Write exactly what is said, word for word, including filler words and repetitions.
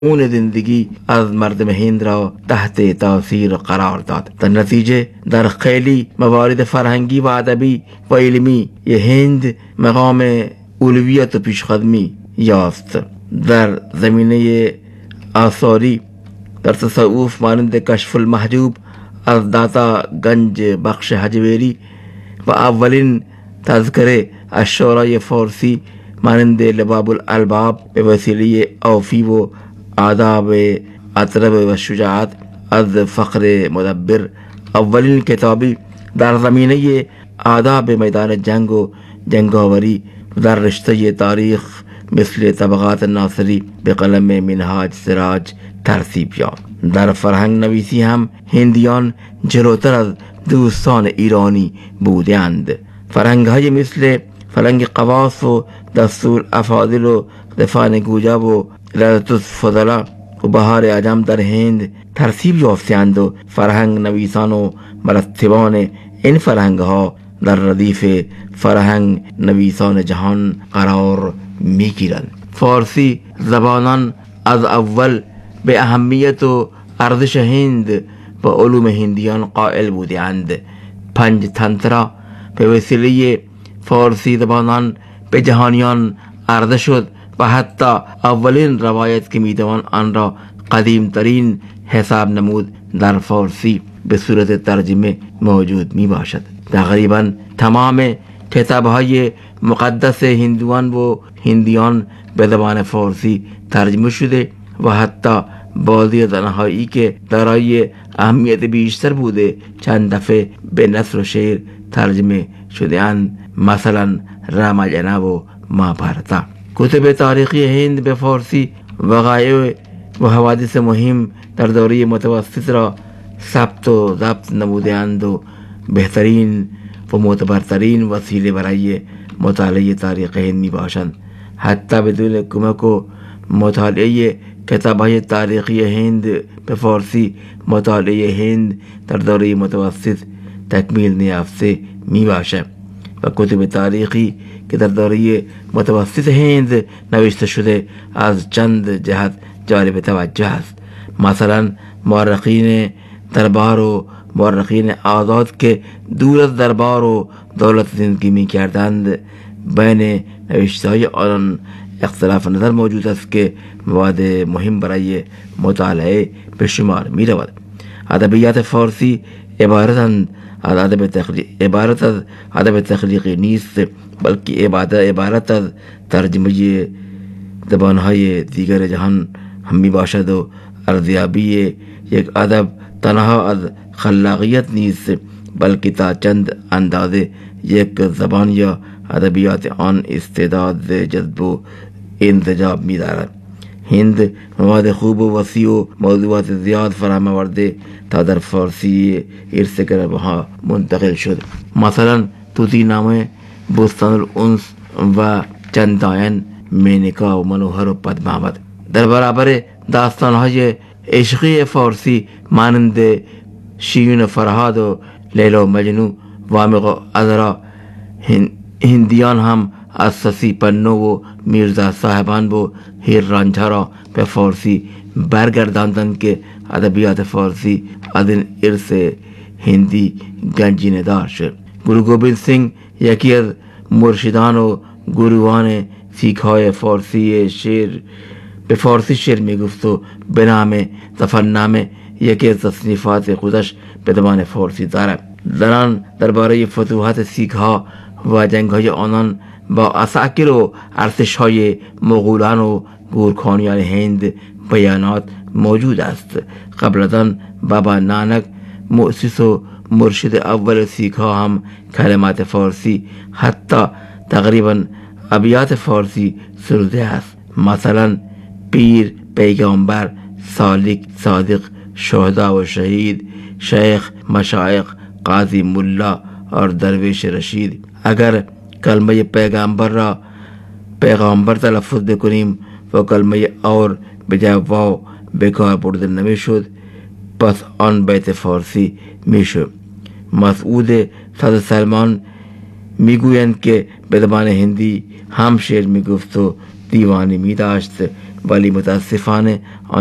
اون زندگی از مردم هند را تحت تاثیر قرار داد. در نتیجه در خیلی موارد فرهنگی و ادبی و علمی هند مقام اولویت و پیشقدمی یافت. در زمینه آثاری در تصوف مانند کشف المحجوب از داتا گنج بخش حجویری و اولین تذکره الشعرای فارسی مانند لباب الالباب به وسیله اوفی و آداب اطرب و شجاعت از فخر مدبر، اولین کتابی در زمینه آداب میدان جنگ و جنگاوری در رشته تاریخ مثل طبقات ناصری به قلم منهاج سراج ترتیب یافت. در فرهنگ نویسی هم هندیان جلوتر از دوستان ایرانی بودند. فرهنگ های مثل فرهنگ قواس و دستور افاضل و دفان گوجا و لذت الفضلا و بهار عجم در هند ترتیب یافتند و فرهنگ نویسان و مرتبان این فرهنگ ها در ردیف فرهنگ نویسان جهان قرار می گیرند. فارسی زبانان از اول به اهمیت و ارزش هند و علوم هندیان قائل بودند. پنج تنترا به وسیله فارسی زبانان به جهانیان عرضه شد و حتی اولین روایت که میتوان آن را قدیم ترین حساب نمود در فارسی به صورت ترجمه موجود می باشد. تقریبا تمام کتاب های مقدس هندوان و هندیان به زبان فارسی ترجمه شده و حتی بعضی از آنهایی که دارای اهمیت بیشتر بوده چند دفعه به نثر و شعر ترجمه شده اند، مثلا راماینا و مهابهارتا. کتب تاریخی هند به فارسی وقایع و حوادث مهم در دوره متوسط را ثبت و ضبط نموده‌اند و بهترین و معتبرترین وسیله برای مطالعه تاریخ هند می باشند. حتی بدون کمک و مطالعه کتاب‌های تاریخی هند به فارسی مطالعه هند در دوره متوسط تکمیل نیافته می باشد و کتب تاریخی که در دوره متوسط هند نوشته شده از چند جهت جالب توجه است. مثلا مورخین دربار و مورخین آزاد که دور از دربار و دولت زندگی می کردند، بین نوشته های آن اختلاف نظر موجود است که مواد مهم برای مطالعه به شمار می رود. ادبیات فارسی عبارتند از ادب تخلیق عبارت از ادب تخلیقی نیست، بلکه عبارت از ترجمه زبانهای دیگر جهان هم می باشد و ارزیابی یک ادب تنها از خلاقیت نیست، بلکه تا چند اندازه یک زبان یا ادبیات آن استعداد جذب و انسجاب می دارد. هند مواد خوب و وسیع و موضوعات زیاد فراهم آورده تا در فارسی ارث منتقل شد. مثلا توتی نامه، بستان الانس و چنداین، مینیکا و منوهر و پدماوت. در برابر داستانهای عشقی فارسی مانند شیرین فرهاد و لیلا و مجنون، وامق و عذرا، هندیان هم از سسی پنو و میرزا صاحبان و هیر رانجها را به فارسی برگرداندند که ادبیات فارسی از این ارث هندی گنجینه دار شد. گرو گوبند سینگ یکی از مرشدان و گروان سیک های فارسی شعر به فارسی شعر می گفت و به نام ظفرنامه یکی از تصنیفات خودش به زبان فارسی دارد. در آن درباره فتوحات سیک ها و جنگ های آنان با عساکر و ارتش های مغولان و گورکانیان هند بیانات موجود است. قبل از آن بابا نانک مؤسس و مرشد اول سیک ها هم کلمات فارسی، حتی تقریبا ابیات فارسی سروده است. مثلا پیر، پیغمبر، سالک، صادق، شهدا و شهید، شیخ، مشایخ، قاضی، ملا اور درویش رشید. اگر کلمه پیغمبر را پیغمبر تلفظ بکنیم و کلمه اور به جای واو به کار برده نمی شد، پس آن بیت فارسی می شد. مسعود صدر سلمان می گویند که به زبان هندی هم شعر می گفت و دیوانی می داشت. ولی متاسفانه